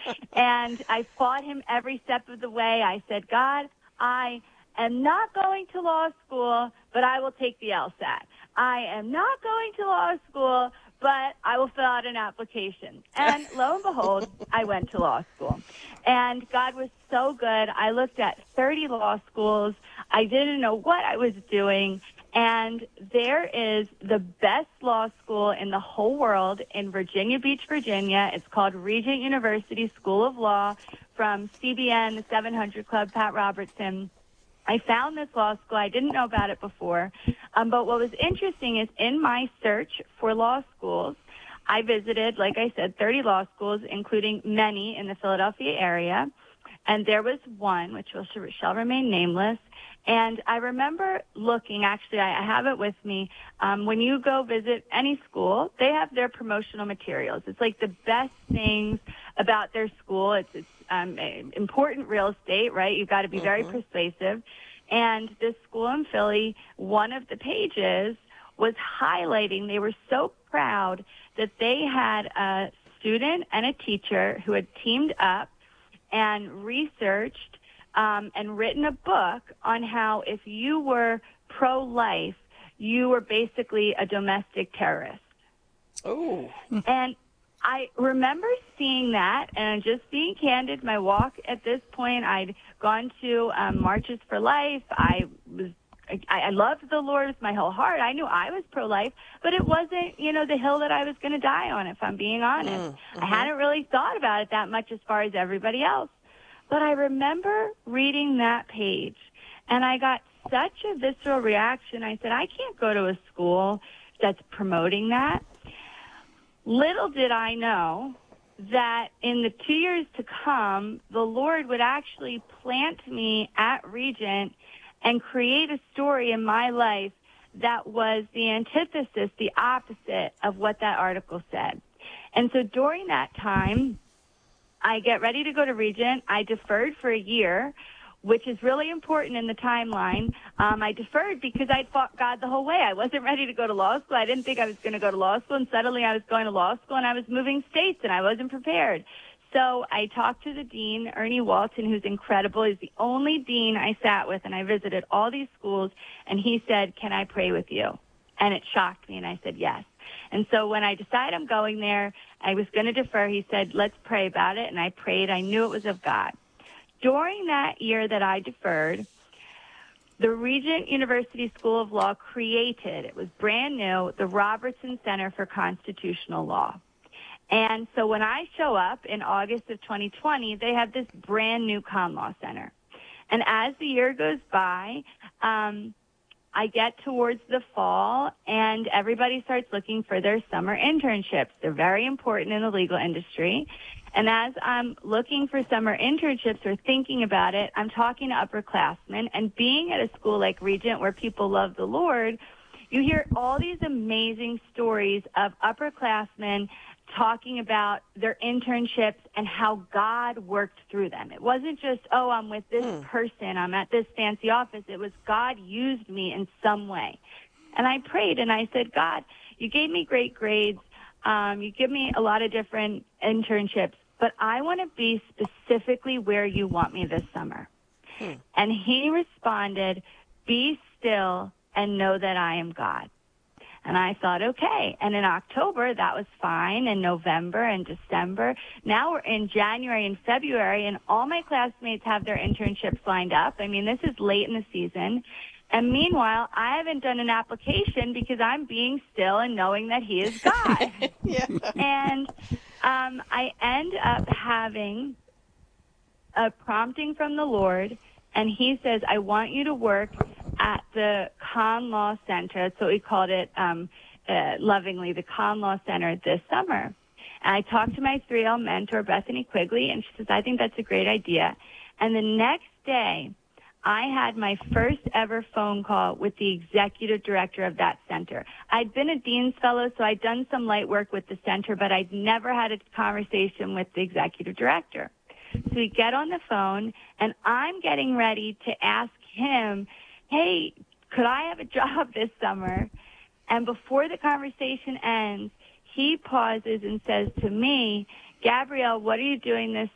And I fought him every step of the way. I said, God, I am not going to law school, but I will take the LSAT. I am not going to law school, but I will fill out an application. And lo and behold, I went to law school. And God was so good. I looked at 30 law schools. I didn't know what I was doing. And there is the best law school in the whole world in Virginia Beach, Virginia. It's called Regent University School of Law from CBN, the 700 Club, Pat Robertson. I found this law school. I didn't know about it before. But what was interesting is in my search for law schools, I visited, like I said, 30 law schools, including many in the Philadelphia area. And there was one, which shall remain nameless. And I remember looking, actually, I have it with me. When you go visit any school, they have their promotional materials. It's like the best things about their school. It's important real estate, right? You've got to be very persuasive. And this school in Philly, one of the pages was highlighting, they were so proud that they had a student and a teacher who had teamed up and researched and written a book on how if you were pro-life, you were basically a domestic terrorist. Oh. And I remember seeing that, and just being candid, my walk at this point, I'd gone to Marches for Life. I loved the Lord with my whole heart. I knew I was pro-life, but it wasn't, the hill that I was going to die on, if I'm being honest. I hadn't really thought about it that much as far as everybody else. But I remember reading that page, and I got such a visceral reaction. I said, I can't go to a school that's promoting that. Little did I know that in the 2 years to come, the Lord would actually plant me at Regent and create a story in my life that was the antithesis, the opposite of what that article said. And so during that time, I get ready to go to Regent. I deferred for a year, which is really important in the timeline. I deferred because I'd fought God the whole way. I wasn't ready to go to law school. I didn't think I was going to go to law school, and suddenly I was going to law school, and I was moving states, and I wasn't prepared. So I talked to the dean, Ernie Walton, who's incredible. He's the only dean I sat with, and I visited all these schools, and he said, can I pray with you? And it shocked me, and I said yes. And so when I decided I'm going there, I was going to defer. He said, let's pray about it, and I prayed. I knew it was of God. During that year that I deferred, the Regent University School of Law created, it was brand new, the Robertson Center for Constitutional Law. And so when I show up in August of 2020, they have this brand new Con Law Center. And as the year goes by, I get towards the fall, and everybody starts looking for their summer internships. They're very important in the legal industry. And as I'm looking for summer internships or thinking about it, I'm talking to upperclassmen. And being at a school like Regent where people love the Lord, you hear all these amazing stories of upperclassmen talking about their internships and how God worked through them. It wasn't just, oh, I'm with this person, I'm at this fancy office. It was God used me in some way. And I prayed and I said, God, you gave me great grades. You give me a lot of different internships, but I want to be specifically where you want me this summer. And he responded, be still and know that I am God. And I thought, okay. And in October, that was fine. In November and December. Now we're in January and February, and all my classmates have their internships lined up. I mean, this is late in the season. And meanwhile, I haven't done an application because I'm being still and knowing that he is God. And I end up having a prompting from the Lord, and he says, I want you to work at the Con Law Center. So we called it lovingly the Con Law Center this summer. And I talked to my 3L mentor, Bethany Quigley, and she says, I think that's a great idea. And the next day, I had my first ever phone call with the executive director of that center. I'd been a dean's fellow, so I'd done some light work with the center, but I'd never had a conversation with the executive director. So we get on the phone, and I'm getting ready to ask him, hey, could I have a job this summer? And before the conversation ends, he pauses and says to me, Gabrielle, what are you doing this